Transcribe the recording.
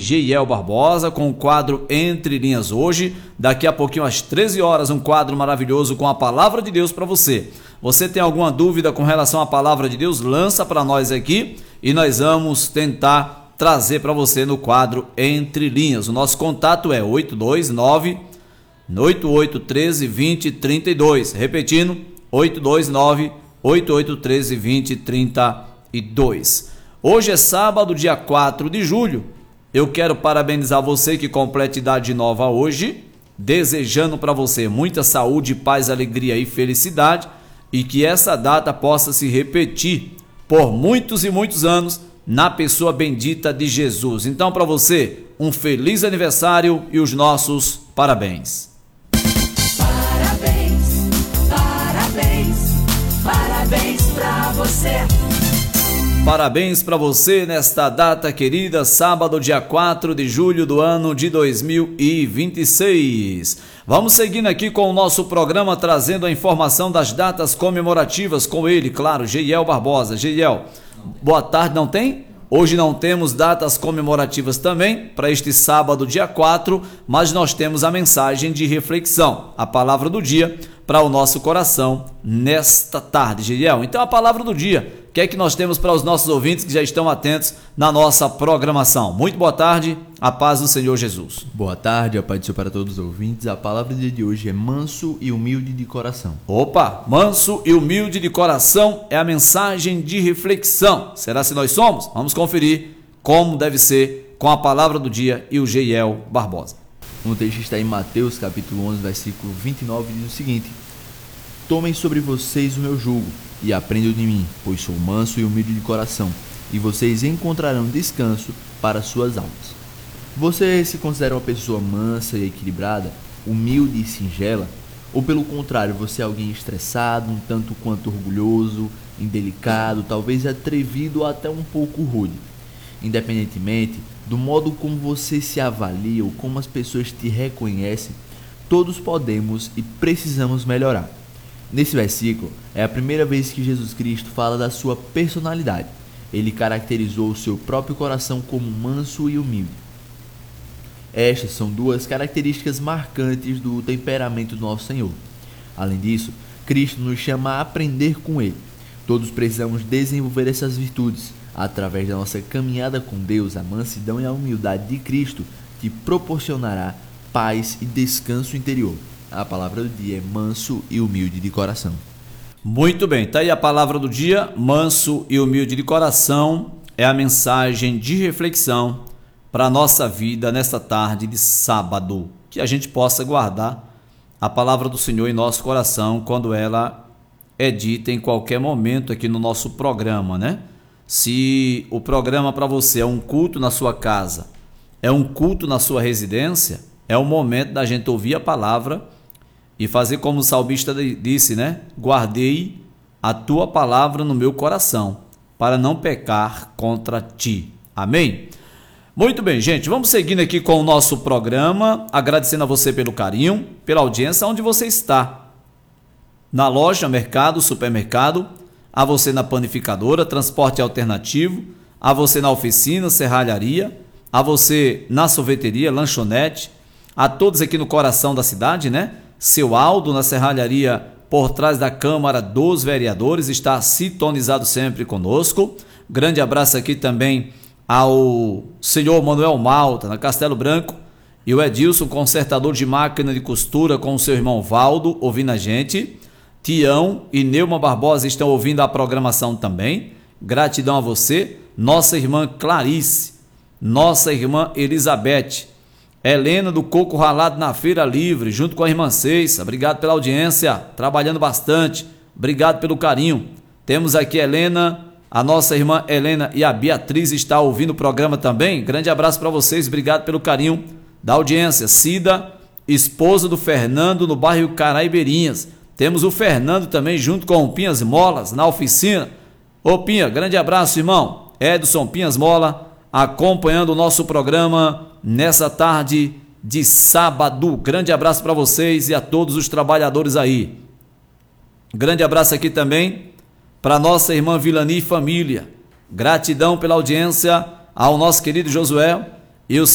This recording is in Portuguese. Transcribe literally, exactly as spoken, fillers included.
Geiel Barbosa, com o quadro Entre Linhas hoje. Daqui a pouquinho, às treze horas, um quadro maravilhoso com a palavra de Deus para você. Você tem alguma dúvida com relação à palavra de Deus? Lança para nós aqui e nós vamos tentar trazer para você no quadro Entre Linhas. O nosso contato é oito dois nove, oito oito um três, dois zero três dois. Repetindo, oito dois nove, oito oito um três, dois zero três dois. Hoje é sábado, dia quatro de julho. Eu quero parabenizar você que completa idade nova hoje, desejando para você muita saúde, paz, alegria e felicidade, e que essa data possa se repetir por muitos e muitos anos na pessoa bendita de Jesus. Então, para você, um feliz aniversário e os nossos parabéns. Parabéns, parabéns, parabéns para você. Parabéns para você nesta data querida, sábado, dia quatro de julho do ano de dois mil e vinte e seis. Vamos seguindo aqui com o nosso programa, trazendo a informação das datas comemorativas com ele, claro, Geiel Barbosa. Geiel, boa tarde, não tem? Hoje não temos datas comemorativas também para este sábado, dia quatro, mas nós temos a mensagem de reflexão, a palavra do dia para o nosso coração nesta tarde, Geiel. Então, a palavra do dia, o que é que nós temos para os nossos ouvintes que já estão atentos na nossa programação? Muito boa tarde, a paz do Senhor Jesus. Boa tarde, a paz do Senhor para todos os ouvintes. A palavra do dia de hoje é manso e humilde de coração. Opa, manso e humilde de coração é a mensagem de reflexão. Será se nós somos? Vamos conferir como deve ser com a palavra do dia e o Geiel Barbosa. O texto está em Mateus capítulo onze, versículo vinte e nove, diz o seguinte: tomem sobre vocês o meu jugo e aprendam de mim, pois sou manso e humilde de coração, e vocês encontrarão descanso para suas almas. Você se considera uma pessoa mansa e equilibrada, humilde e singela? Ou pelo contrário, você é alguém estressado, um tanto quanto orgulhoso, indelicado, talvez atrevido ou até um pouco rude? Independentemente do modo como você se avalia ou como as pessoas te reconhecem, todos podemos e precisamos melhorar. Nesse versículo, é a primeira vez que Jesus Cristo fala da sua personalidade. Ele caracterizou o seu próprio coração como manso e humilde. Estas são duas características marcantes do temperamento do nosso Senhor. Além disso, Cristo nos chama a aprender com Ele. Todos precisamos desenvolver essas virtudes. Através da nossa caminhada com Deus, a mansidão e a humildade de Cristo te proporcionará paz e descanso interior. A palavra do dia é manso e humilde de coração. Muito bem, está aí a palavra do dia, manso e humilde de coração, é a mensagem de reflexão para a nossa vida nesta tarde de sábado. Que a gente possa guardar a palavra do Senhor em nosso coração quando ela é dita em qualquer momento aqui no nosso programa, né? Se o programa para você é um culto na sua casa, é um culto na sua residência, é o momento da gente ouvir a palavra e fazer como o salmista disse, né? Guardei a tua palavra no meu coração, para não pecar contra ti. Amém? Muito bem, gente, vamos seguindo aqui com o nosso programa, agradecendo a você pelo carinho, pela audiência, onde você está. Na loja, mercado, supermercado, a você na panificadora, transporte alternativo, a você na oficina, serralharia, a você na sorveteria, lanchonete, a todos aqui no coração da cidade, né? Seu Aldo, na serralharia por trás da Câmara dos Vereadores, está sintonizado sempre conosco. Grande abraço aqui também ao senhor Manuel Malta, na Castelo Branco, e o Edilson, consertador de máquina de costura, com o seu irmão Valdo, ouvindo a gente. Tião e Neuma Barbosa estão ouvindo a programação também. Gratidão a você. Nossa irmã Clarice, nossa irmã Elizabeth, Helena do Coco Ralado na Feira Livre, junto com a irmã Ceissa. Obrigado pela audiência, trabalhando bastante. Obrigado pelo carinho. Temos aqui a Helena, a nossa irmã Helena, e a Beatriz está ouvindo o programa também. Grande abraço para vocês, obrigado pelo carinho da audiência. Cida, esposa do Fernando, no bairro Caraibeirinhas. Temos o Fernando também junto com o Pinhas Molas na oficina. Ô Pinha, grande abraço, irmão. Edson Pinhas Mola acompanhando o nosso programa nessa tarde de sábado. Grande abraço para vocês e a todos os trabalhadores aí. Grande abraço aqui também para nossa irmã Vilani e família. Gratidão pela audiência ao nosso querido Josué e o